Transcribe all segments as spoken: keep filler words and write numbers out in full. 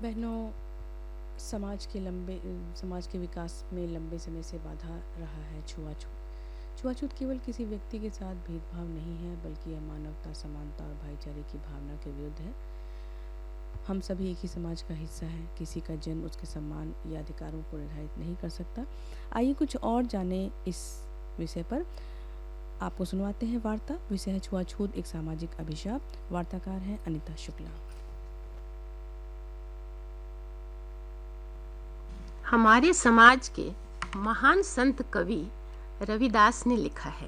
बहनों, समाज के लंबे समाज के विकास में लंबे समय से बाधा रहा है छुआछूत। छुआछूत केवल किसी व्यक्ति के साथ भेदभाव नहीं है, बल्कि यह मानवता, समानता और भाईचारे की भावना के विरुद्ध है। हम सभी एक ही समाज का हिस्सा हैं। किसी का जन्म उसके सम्मान या अधिकारों को निर्धारित नहीं कर सकता। आइए कुछ और जाने इस विषय पर। आपको सुनवाते हैं वार्ता। विषय है छुआछूत एक सामाजिक अभिशाप। वार्ताकार हैं अनिता शुक्ला। हमारे समाज के महान संत कवि रविदास ने लिखा है,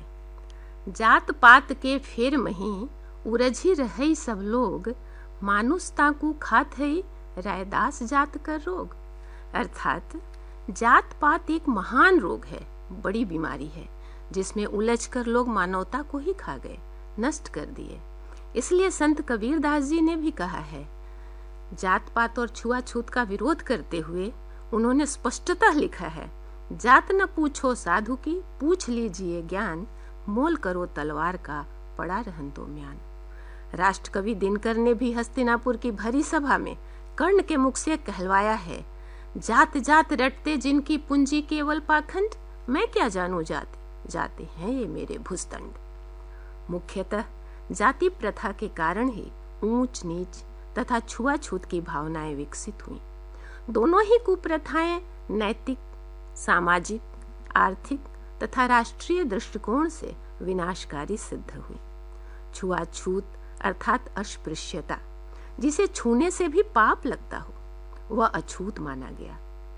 जात पात के फेर मही उरझी रही सब लोग, मानुषता को खात है रैदास जात कर रोग। अर्थात जात पात एक महान रोग है, बड़ी बीमारी है, जिसमें उलझकर लोग मानवता को ही खा गए, नष्ट कर दिए। इसलिए संत कबीरदास जी ने भी कहा है, जात पात और छुआछूत का विरोध करते हुए उन्होंने स्पष्टतः लिखा है, जात न पूछो साधु की, पूछ लीजिए ज्ञान, मोल करो तलवार का, पड़ा रहन दो म्यान। राष्ट्रकवि दिनकर ने भी हस्तिनापुर की भरी सभा में कर्ण के मुख से कहलवाया है, जात जात रटते जिनकी पूंजी केवल पाखंड, मैं क्या जानू जाति, जाते हैं ये मेरे भुजदंड। मुख्यतः जाति प्रथा के कारण ही ऊंच नीच तथा छुआछूत की भावनाएं विकसित हुई। दोनों ही कुप्रथाएं नैतिक, सामाजिक, आर्थिक तथा राष्ट्रीय दृष्टिकोण से विनाशकारी सिद्ध हुई। छुआछूत अर्थात अस्पृश्यता, जिसे छूने से भी पाप लगता हो, वह अछूत माना गया।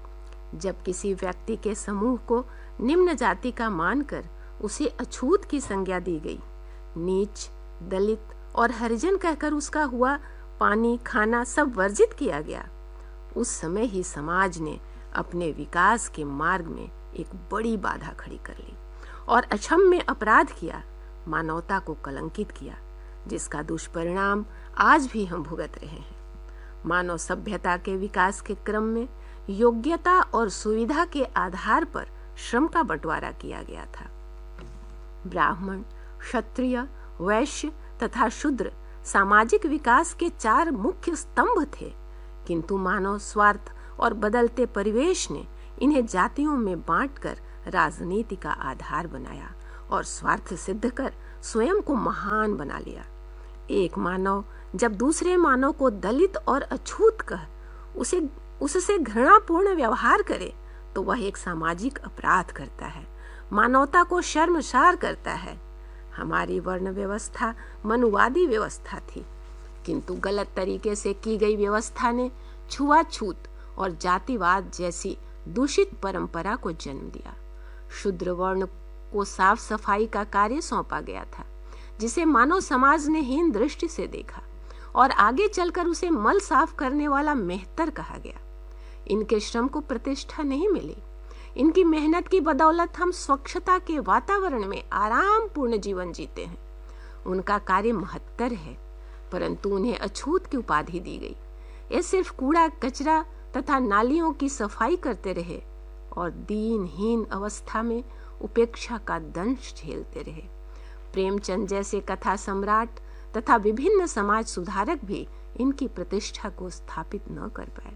जब किसी व्यक्ति के समूह को निम्न जाति का मानकर उसे अछूत की संज्ञा दी गई, नीच, दलित और हरिजन कहकर उसका हुआ पानी खाना सब वर्जित किया गया, उस समय ही समाज ने अपने विकास के मार्ग में एक बड़ी बाधा खड़ी कर ली और अक्षम्य अपराध किया, मानवता को कलंकित किया, जिसका दुष्परिणाम आज भी हम भुगत रहे हैं। मानव सभ्यता के विकास के क्रम में योग्यता और सुविधा के आधार पर श्रम का बंटवारा किया गया था। ब्राह्मण, क्षत्रिय, वैश्य तथा शूद्र सामाजिक विकास के चार मुख्य स्तंभ थे, किंतु मानव स्वार्थ और बदलते परिवेश ने इन्हें जातियों में बांटकर राजनीति का आधार बनाया और स्वार्थ सिद्ध कर स्वयं को महान बना लिया। एक मानव जब दूसरे मानव को दलित और अछूत कह उसे उससे घृणापूर्ण व्यवहार करे, तो वह एक सामाजिक अपराध करता है, मानवता को शर्मसार करता है। हमारी वर्ण व्यवस्था मनुवादी व्यवस्था थी, किंतु गलत तरीके से की गई व्यवस्था ने छुआछूत और जातिवाद जैसी दूषित परंपरा को जन्म दिया। शूद्र वर्ण को साफ सफाई का कार्य सौंपा गया था, जिसे मानव समाज ने हीन दृष्टि से देखा और आगे चलकर उसे मल साफ करने वाला मेहतर कहा गया। इनके श्रम को प्रतिष्ठा नहीं मिली। इनकी मेहनत की बदौलत हम स्वच्छता के वातावरण में आराम पूर्ण जीवन जीते हैं। उनका कार्य महत्तर है, परंतु उन्हें अछूत की उपाधि दी गई। ये सिर्फ कूड़ा कचरा तथा नालियों की सफाई करते रहे और दीनहीन अवस्था में उपेक्षा का दंश झेलते रहे। प्रेमचंद जैसे कथा सम्राट तथा विभिन्न समाज सुधारक भी इनकी प्रतिष्ठा को स्थापित न कर पाए।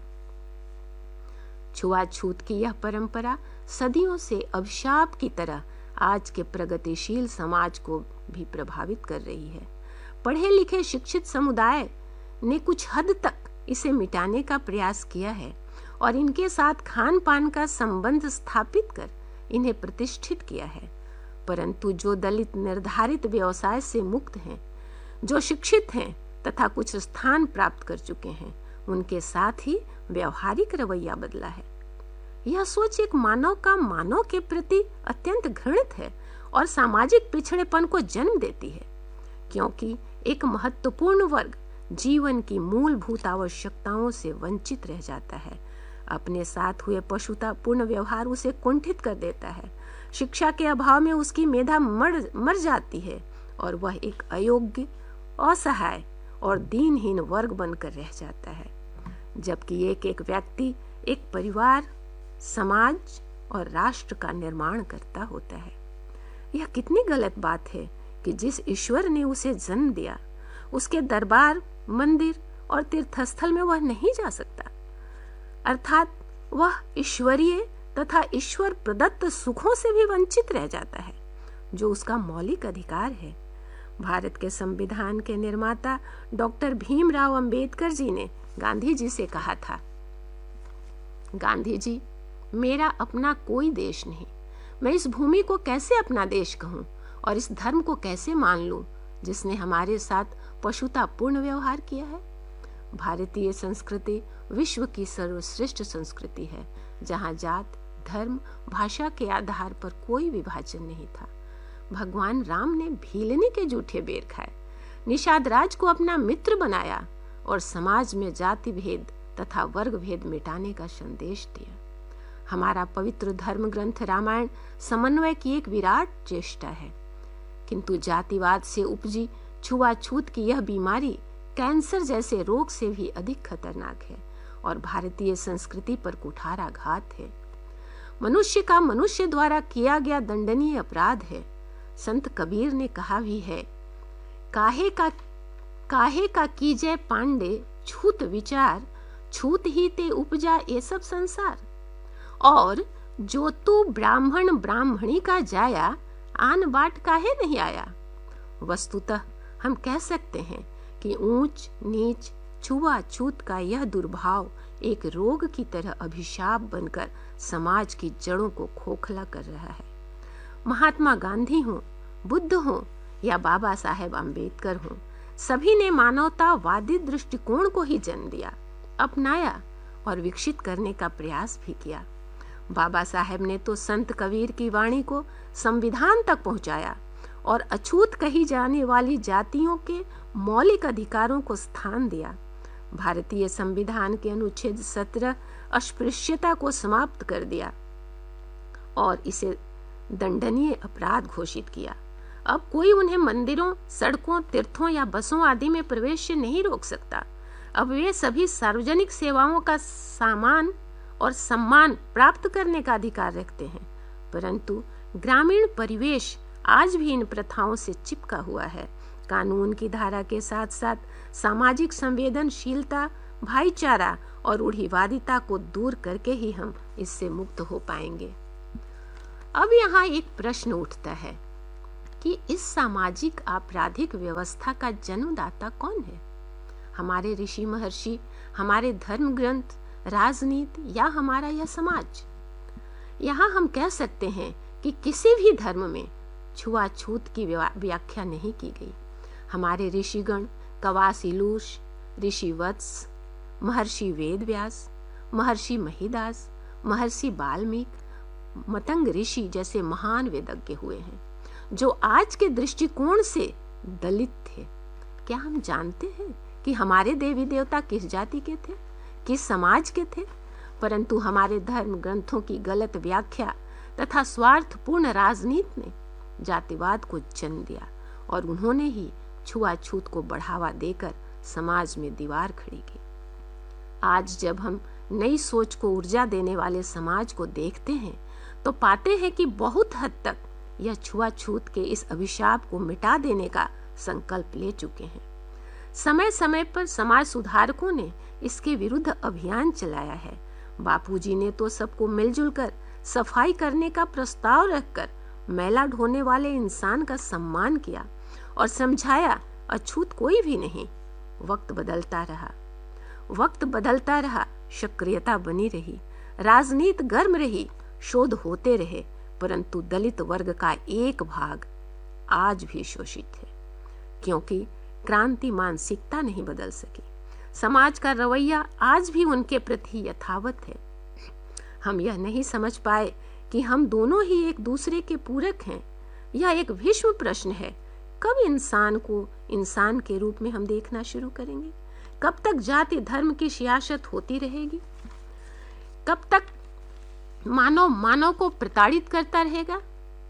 छुआछूत की यह परंपरा सदियों से अभिशाप की तरह आज के प्रगतिशील समाज को भी प्रभावित कर रही है। पढ़े लिखे शिक्षित समुदाय ने कुछ हद तक इसे मिटाने का प्रयास किया है और इनके साथ खान पान का संबंध स्थापित कर इन्हें प्रतिष्ठित किया है, परंतु जो दलित निर्धारित व्यवसाय से मुक्त हैं, जो शिक्षित हैं तथा कुछ स्थान प्राप्त कर चुके हैं, उनके साथ ही व्यवहारिक रवैया बदला है। यह सोच एक मानव का मानव के प्रति अत्यंत घृणित है और सामाजिक पिछड़ेपन को जन्म देती है, क्योंकि एक महत्वपूर्ण वर्ग जीवन की मूलभूत आवश्यकताओं से वंचित रह जाता है। अपने साथ हुए पशुतापूर्ण व्यवहार उसे कुंठित कर देता है। शिक्षा के अभाव में उसकी मेधा मर मर जाती है और वह एक अयोग्य, असहाय और दीनहीन वर्ग बनकर रह जाता है, जबकि एक एक व्यक्ति एक परिवार, समाज और राष्ट्र का निर्माण करता होता है। यह कितनी गलत बात है कि जिस ईश्वर ने उसे जन्म दिया, उसके दरबार, मंदिर और तीर्थस्थल में वह नहीं जा सकता। अर्थात वह ईश्वरीय तथा ईश्वर प्रदत्त सुखों से भी वंचित रह जाता है, जो उसका मौलिक अधिकार है। भारत के संविधान के निर्माता डॉक्टर भीमराव अंबेडकर जी ने गांधी जी से कहा था, गांधी जी, मेरा अपना कोई देश नहीं, मैं इस भूमि को कैसे अपना देश कहूँ और इस धर्म को कैसे मान लूं जिसने हमारे साथ पशुतापूर्ण व्यवहार किया है। भारतीय संस्कृति विश्व की सर्वश्रेष्ठ संस्कृति है, जहाँ जात, धर्म, भाषा के आधार पर कोई विभाजन नहीं था। भगवान राम ने भीलनी के जूठे बेर खाए, निषाद राज को अपना मित्र बनाया और समाज में जाति भेद तथा वर्ग भेद मिटाने का संदेश दिया। हमारा पवित्र धर्म ग्रंथ रामायण समन्वय की एक विराट चेष्टा है, किंतु जातिवाद से उपजी छुआछूत की यह बीमारी कैंसर जैसे रोग से भी अधिक खतरनाक है और भारतीय संस्कृति पर कुठाराघात है। मनुष्य का मनुष्य द्वारा किया गया दंडनीय अपराध है। संत कबीर ने कहा भी है, काहे का काहे का कीजय पांडे छूत विचार, छूत ही ते उपजा ये सब संसार। और जो तू ब्राह्मण ब्राह्मणी का जाया, आन बाट काहे नहीं आया। वस्तुतः हम कह सकते हैं कि ऊंच नीच छुआछूत का यह दुर्भाव एक रोग की तरह अभिशाप बनकर समाज की जड़ों को खोखला कर रहा है। महात्मा गांधी हों, बुद्ध हों या बाबा साहेब आम्बेडकर हों, सभी ने मानवतावादी दृष्टिकोण को ही जन्म दिया, अपनाया और विकसित करने का प्रयास भी किया। बाबा साहेब ने तो संत कबीर की वाणी को संविधान तक पहुंचाया और अछूत कही जाने वाली जातियों के मौलिक अधिकारों को स्थान दिया। भारतीय संविधान के अनुच्छेद सत्रह अस्पृश्यता को समाप्त कर दिया और इसे दंडनीय अपराध घोषित किया। अब कोई उन्हें मंदिरों, सड़कों, तीर्थों या बसों आदि में प्रवेश से नहीं रोक सकता। अब वे सभी सार्वजनिक सेवाओं का सामान और सम्मान प्राप्त करने का अधिकार रखते हैं, परंतु ग्रामीण परिवेश आज भी इन प्रथाओं से चिपका हुआ है। कानून की धारा के साथ साथ सामाजिक संवेदनशीलता, भाईचारा और रूढ़िवादिता को दूर करके ही हम इससे मुक्त हो पाएंगे। अब यहाँ एक प्रश्न उठता है कि इस सामाजिक आपराधिक व्यवस्था का जन्मदाता कौन है? हमारे ऋषि महर्षि, हमारे धर्म ग्रंथ, राजनीति या हमारा यह समाज? यहाँ हम कह सकते हैं कि किसी भी धर्म में छुआछूत की व्याख्या नहीं की गई। हमारे ऋषिगण कवासिलूष, ऋषि वत्स, महर्षि वेदव्यास, महर्षि महिदास, महर्षि वाल्मीकि, मतंग ऋषि जैसे महान वेदज्ञ हुए हैं, जो आज के दृष्टिकोण से दलित थे। क्या हम जानते हैं कि हमारे देवी देवता किस जाति के थे, किस समाज के थे? परंतु हमारे धर्म ग्रंथों की गलत व्याख्या तथा स्वार्थपूर्ण राजनीति ने जातिवाद को जन्म दिया और उन्होंने ही छुआछूत को बढ़ावा देकर समाज में दीवार खड़ी की। आज जब हम नई सोच को ऊर्जा देने वाले समाज को देखते हैं तो पाते हैं कि बहुत हद तक यह छुआछूत के इस अभिशाप को मिटा देने का संकल्प ले चुके हैं। समय समय पर समाज सुधारकों ने इसके विरुद्ध अभियान चलाया है। बापूजी ने तो सबको मिलजुल कर सफाई करने का प्रस्ताव रखकर मैला ढोने वाले इंसान का सम्मान किया और समझाया अछूत कोई भी नहीं। वक्त बदलता रहा, वक्त बदलता रहा, सक्रियता बनी रही, राजनीति गर्म रही, शोध होते रहे, परंतु दलित वर्ग का एक भाग आज भी शोषित है, क्योंकि क्रांति मानसिकता नहीं बदल सकी। समाज का रवैया आज भी उनके प्रति यथावत है। हम यह नहीं समझ पाए कि हम दोनों ही एक दूसरे के पूरक हैं। यह एक भीष्म प्रश्न है। कब इंसान को इंसान के रूप में हम देखना शुरू करेंगे? कब तक जाति धर्म की सियासत होती रहेगी? कब तक मानव मानव को प्रताड़ित करता रहेगा?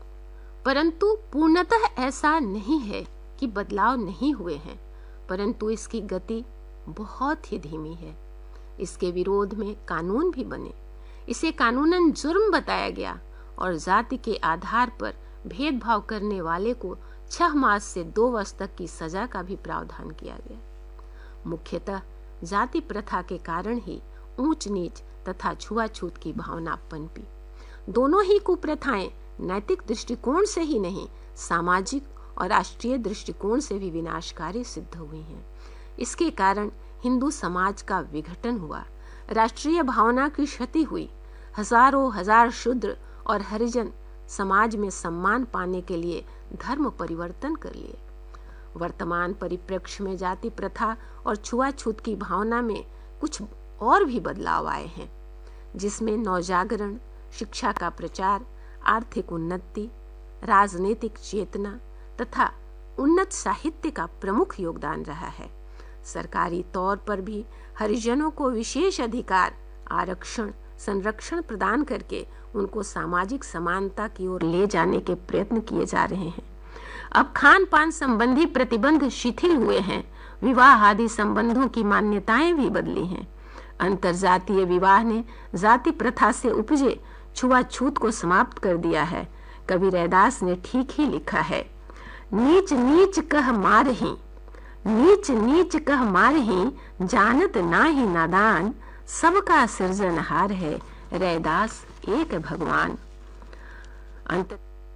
परंतु पूर्णतः ऐसा नहीं है कि बदलाव नहीं हुए हैं, परंतु इसकी गति बहुत ही धीमी है। इसके विरोध में कानून भी बने, इसे कानूनन जुर्म बताया गया और जाति के आधार पर भेदभाव करने वाले को छह मास से दो वर्ष तक की सजा का भी प्रावधान किया गया। मुख्यतः जाति प्रथा के कारण ही ऊंच नीच, तथा छुआछूत की भावना पनपी। दोनों ही कुप्रथाएं नैतिक दृष्टिकोण से ही नहीं, सामाजिक और राष्ट्रीय दृष्टिकोण से भी विनाशकारी सिद्ध हुई हैं। इसके कारण हिंदू समाज का विघटन हुआ, राष्ट्रीय भावना की क्षति हुई, हजारों हजार शूद्र और हरिजन समाज में सम्मान पाने के लिए धर्म परिवर्तन कर लिए। वर्तमान परिप्रेक्ष्य में जाति प्रथा और छुआछूत की भावना में कुछ और भी बदलाव आए हैं, जिसमें नवजागरण, शिक्षा का प्रचार, आर्थिक उन्नति, राजनीतिक चेतना तथा उन्नत साहित्य का प्रमुख योगदान रहा है। सरकारी तौर पर भी हरिजनों को विशेष अधिकार, आरक्षण, संरक्षण प्रदान करके उनको सामाजिक समानता की ओर ले जाने के प्रयत्न किए जा रहे हैं। अब खान पान संबंधी प्रतिबंध शिथिल हुए हैं, विवाह आदि संबंधों की मान्यताएं भी बदली हैं। अंतरजातीय विवाह ने जाति प्रथा से उपजे छुआछूत को समाप्त कर दिया है। कवि रैदास ने ठीक ही लिखा है, नीच नीच कह मारही, नीच नीच कह मारही, जानत नाही नादान, सबका सृजनहार है रैदास एक भगवान। अंत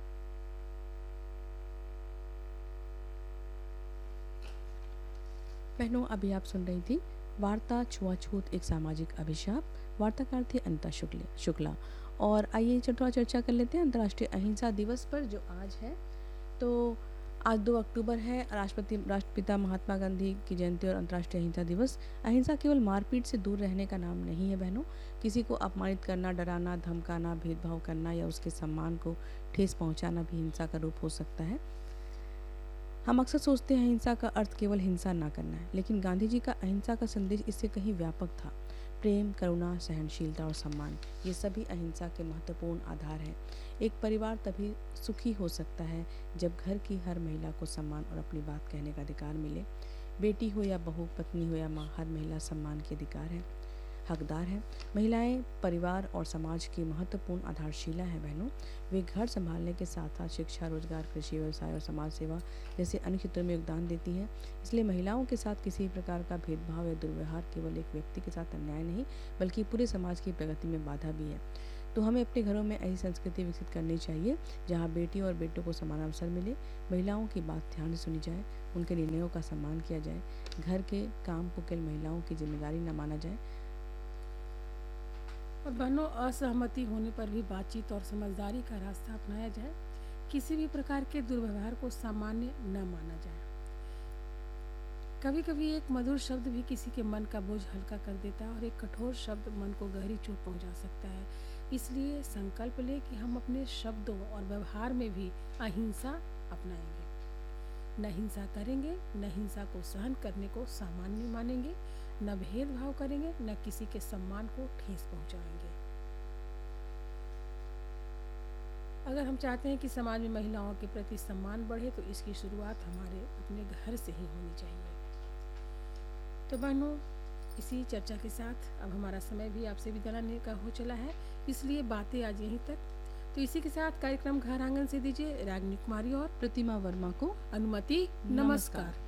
बहनों, अभी आप सुन रही थी वार्ता छुआछूत एक सामाजिक अभिशाप। वार्ताकार थी अनिता शुक्ला शुक्ला और आइए थोड़ा चर्चा कर लेते हैं अंतर्राष्ट्रीय अहिंसा दिवस पर, जो आज है। तो आज दो अक्टूबर है, राष्ट्रपति राष्ट्रपिता महात्मा गांधी की जयंती और अंतर्राष्ट्रीय अहिंसा दिवस। अहिंसा केवल मारपीट से दूर रहने का नाम नहीं है बहनों। किसी को अपमानित करना, डराना, धमकाना, भेदभाव करना या उसके सम्मान को ठेस पहुंचाना भी हिंसा का रूप हो सकता है। हम अक्सर सोचते हैं अहिंसा का अर्थ केवल हिंसा ना करना है, लेकिन गांधी जी का अहिंसा का संदेश इससे कहीं व्यापक था। प्रेम, करुणा, सहनशीलता और सम्मान, ये सभी अहिंसा के महत्वपूर्ण आधार हैं। एक परिवार तभी सुखी हो सकता है जब घर की हर महिला को सम्मान और अपनी बात कहने का अधिकार मिले। बेटी हो या बहू, पत्नी हो या माँ, हर महिला सम्मान के अधिकार है, हकदार है। महिलाएं परिवार और समाज की महत्वपूर्ण आधारशिला है बहनों। वे घर संभालने के साथ साथ शिक्षा, रोजगार, कृषि, व्यवसाय और समाज सेवा जैसे अन्य क्षेत्रों में योगदान देती हैं। इसलिए महिलाओं के साथ किसी प्रकार का भेदभाव या दुर्व्यवहार केवल एक व्यक्ति के साथ अन्याय नहीं, बल्कि पूरे समाज की प्रगति में बाधा भी है। तो हमें अपने घरों में ऐसी संस्कृति विकसित करनी चाहिए जहाँ बेटियों और बेटों को समान अवसर मिले, महिलाओं की बात ध्यान से सुनी जाए, उनके निर्णयों का सम्मान किया जाए, घर के काम को केवल महिलाओं की जिम्मेदारी न माना जाए। और बहनों, असहमति होने पर भी बातचीत और समझदारी का रास्ता अपनाया जाए। किसी भी प्रकार के दुर्व्यवहार को सामान्य न माना जाए। कभी कभी एक मधुर शब्द भी किसी के मन का बोझ हल्का कर देता है और एक कठोर शब्द मन को गहरी चोट पहुंचा सकता है। इसलिए संकल्प लें कि हम अपने शब्दों और व्यवहार में भी अहिंसा अपनाएंगे। न हिंसा करेंगे, न हिंसा को सहन करने को सामान्य मानेंगे, न भेदभाव करेंगे, न किसी के सम्मान को ठेस पहुंचाएंगे। अगर हम चाहते हैं कि समाज में महिलाओं के प्रति सम्मान बढ़े, तो इसकी शुरुआत हमारे अपने घर से ही होनी चाहिए। तो बहनों, इसी चर्चा के साथ अब हमारा समय भी आपसे विदा लेने का हो चला है, इसलिए बातें आज यहीं तक। तो इसी के साथ कार्यक्रम घर आंगन से दीजिए रागिनी कुमारी और प्रतिमा वर्मा को अनुमति। नमस्कार।